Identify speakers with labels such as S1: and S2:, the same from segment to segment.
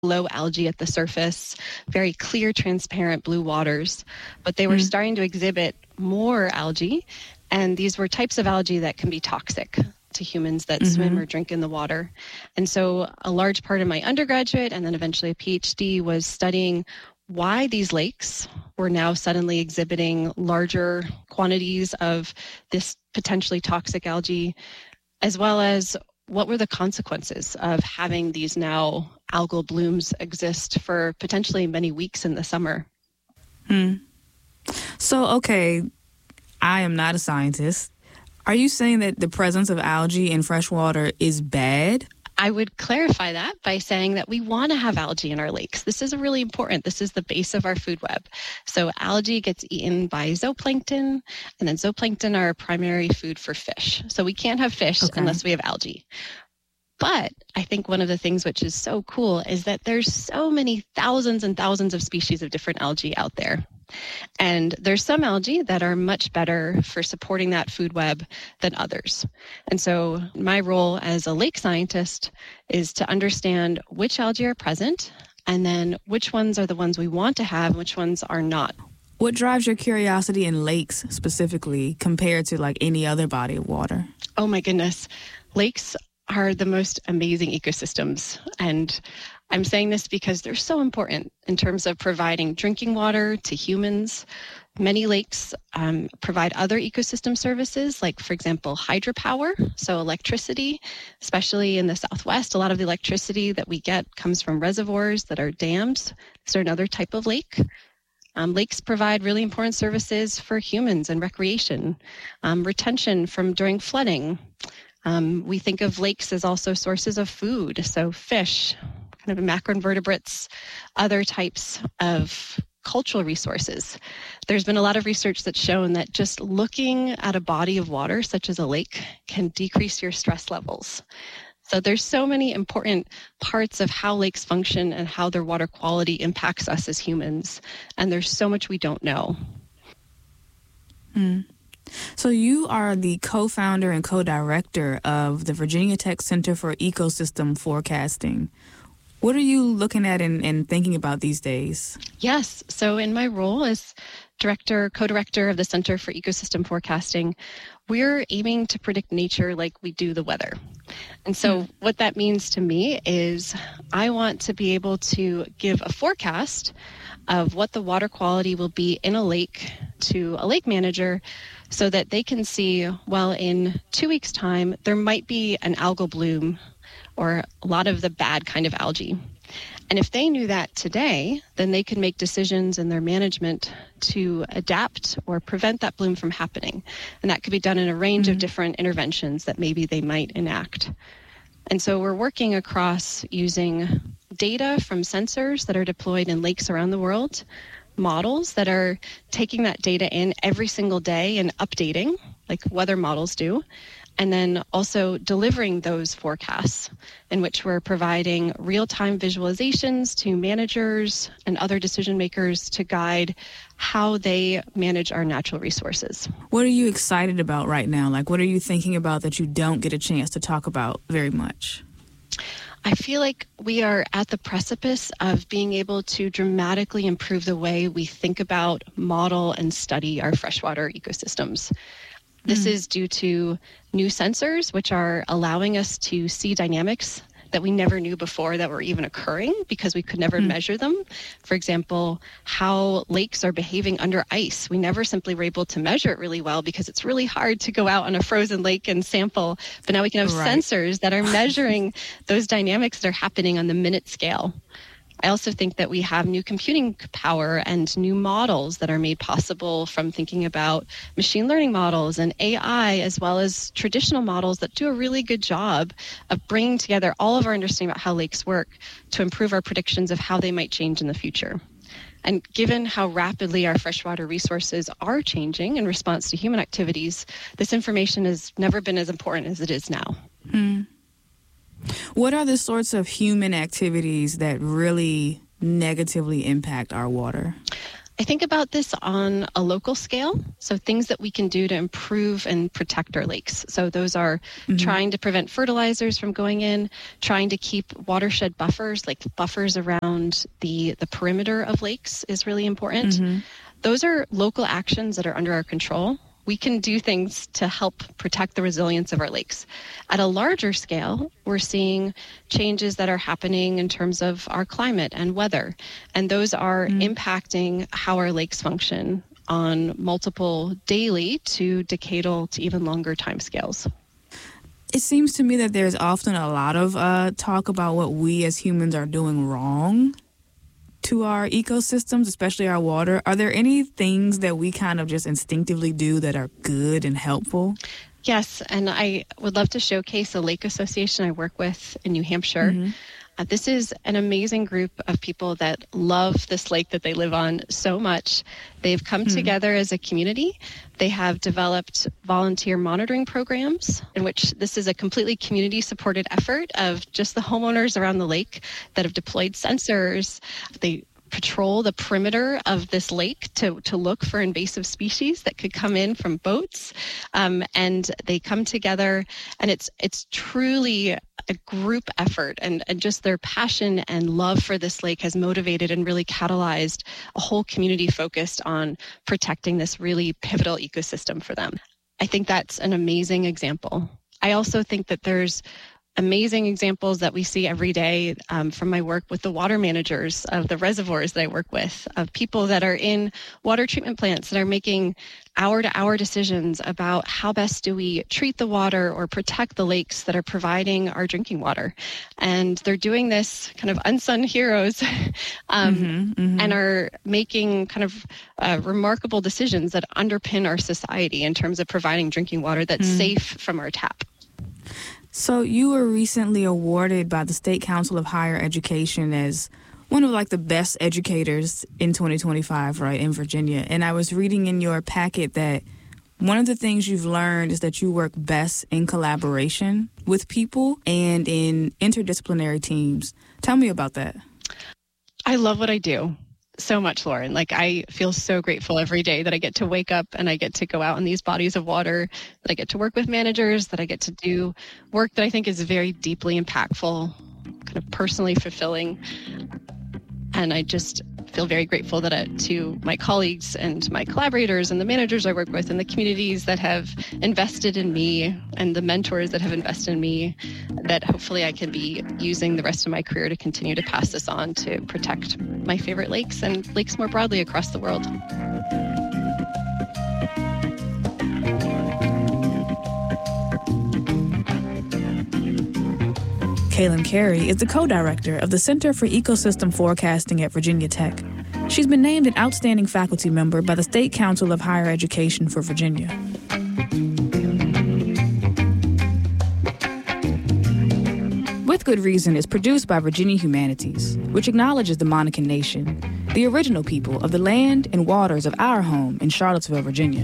S1: low algae at the surface, very clear, transparent blue waters, but they were starting to exhibit more algae, and these were types of algae that can be toxic to humans that swim or drink in the water. And so a large part of my undergraduate and then eventually a PhD was studying why these lakes were now suddenly exhibiting larger quantities of this potentially toxic algae, as well as what were the consequences of having these now algal blooms exist for potentially many weeks in the summer.
S2: So, okay, I am not a scientist. Are you saying that the presence of algae in fresh water is bad?
S1: I would clarify that by saying that we want to have algae in our lakes. This is really important. This is the base of our food web. So algae gets eaten by zooplankton, and then zooplankton are primary food for fish. So we can't have fish unless we have algae. But I think one of the things which is so cool is that there's so many thousands and thousands of species of different algae out there. And there's some algae that are much better for supporting that food web than others. And so my role as a lake scientist is to understand which algae are present and then which ones are the ones we want to have and which ones are not.
S2: What drives your curiosity in lakes specifically compared to like any other body of water?
S1: Oh my goodness. Lakes are the most amazing ecosystems. And I'm saying this because they're so important in terms of providing drinking water to humans. Many lakes provide other ecosystem services, like, for example, hydropower, so electricity, especially in the Southwest. A lot of the electricity that we get comes from reservoirs that are dams. These are another type of lake. Lakes provide really important services for humans and recreation, retention from during flooding. We think of lakes as also sources of food, so fish, kind of macroinvertebrates, other types of cultural resources. There's been a lot of research that's shown that just looking at a body of water, such as a lake, can decrease your stress levels. So there's so many important parts of how lakes function and how their water quality impacts us as humans. And there's so much we don't know.
S2: So you are the co-founder and co-director of the Virginia Tech Center for Ecosystem Forecasting. What are you looking at and thinking about these days?
S1: Yes. So in my role as co-director of the Center for Ecosystem Forecasting, we're aiming to predict nature like we do the weather. And so what that means to me is I want to be able to give a forecast of what the water quality will be in a lake to a lake manager so that they can see, well, in 2 weeks' time, there might be an algal bloom or a lot of the bad kind of algae. And if they knew that today, then they could make decisions in their management to adapt or prevent that bloom from happening. And that could be done in a range of different interventions that maybe they might enact. And so we're working across using data from sensors that are deployed in lakes around the world, models that are taking that data in every single day and updating, like weather models do, and then also delivering those forecasts in which we're providing real-time visualizations to managers and other decision makers to guide how they manage our natural resources.
S2: What are you excited about right now? Like, what are you thinking about that you don't get a chance to talk about very much?
S1: I feel like we are at the precipice of being able to dramatically improve the way we think about, model, and study our freshwater ecosystems. This is due to new sensors, which are allowing us to see dynamics that we never knew before that were even occurring because we could never measure them. For example, how lakes are behaving under ice. We never simply were able to measure it really well because it's really hard to go out on a frozen lake and sample. But now we can have sensors that are measuring those dynamics that are happening on the minute scale. I also think that we have new computing power and new models that are made possible from thinking about machine learning models and AI, as well as traditional models that do a really good job of bringing together all of our understanding about how lakes work to improve our predictions of how they might change in the future. And given how rapidly our freshwater resources are changing in response to human activities, this information has never been as important as it is now.
S2: What are the sorts of human activities that really negatively impact our water?
S1: I think about this on a local scale. So things that we can do to improve and protect our lakes. So those are trying to prevent fertilizers from going in, trying to keep watershed buffers, like buffers around the perimeter of lakes is really important. Those are local actions that are under our control. We can do things to help protect the resilience of our lakes. At a larger scale, we're seeing changes that are happening in terms of our climate and weather, and those are impacting how our lakes function on multiple daily to decadal to even longer timescales.
S2: It seems to me that there's often a lot of talk about what we as humans are doing wrong to our ecosystems, especially our water. Are there any things that we kind of just instinctively do that are good and helpful?
S1: Yes, and I would love to showcase a lake association I work with in New Hampshire. This is an amazing group of people that love this lake that they live on so much. They've come together as a community. They have developed volunteer monitoring programs in which this is a completely community-supported effort of just the homeowners around the lake that have deployed sensors. They patrol the perimeter of this lake to look for invasive species that could come in from boats. And they come together, and it's truly a group effort, and just their passion and love for this lake has motivated and really catalyzed a whole community focused on protecting this really pivotal ecosystem for them. I think that's an amazing example. I also think that there's amazing examples that we see every day from my work with the water managers of the reservoirs that I work with, of people that are in water treatment plants that are making hour-to-hour decisions about how best do we treat the water or protect the lakes that are providing our drinking water. And they're doing this kind of unsung heroes and are making kind of remarkable decisions that underpin our society in terms of providing drinking water that's safe from our tap.
S2: So you were recently awarded by the State Council of Higher Education as one of the best educators in 2025, right, in Virginia. And I was reading in your packet that one of the things you've learned is that you work best in collaboration with people and in interdisciplinary teams. Tell me about that.
S1: I love what I do so much, Lauren. I feel so grateful every day that I get to wake up and I get to go out in these bodies of water, that I get to work with managers, that I get to do work that I think is very deeply impactful, kind of personally fulfilling. And I just feel very grateful that to my colleagues and my collaborators and the managers I work with and the communities that have invested in me and the mentors that have invested in me, that hopefully I can be using the rest of my career to continue to pass this on to protect my favorite lakes and lakes more broadly across the world.
S2: Kaylin Carey is the co-director of the Center for Ecosystem Forecasting at Virginia Tech. She's been named an outstanding faculty member by the State Council of Higher Education for Virginia. With Good Reason is produced by Virginia Humanities, which acknowledges the Monacan Nation, the original people of the land and waters of our home in Charlottesville, Virginia.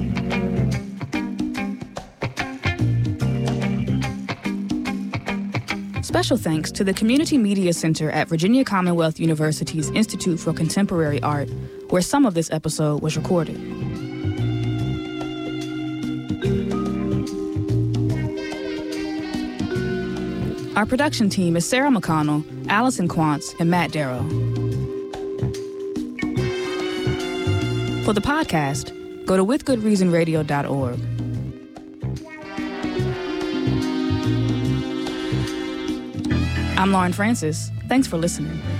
S2: Special thanks to the Community Media Center at Virginia Commonwealth University's Institute for Contemporary Art, where some of this episode was recorded. Our production team is Sarah McConnell, Allison Quantz, and Matt Darrow. For the podcast, go to withgoodreasonradio.org. I'm Lauren Francis. Thanks for listening.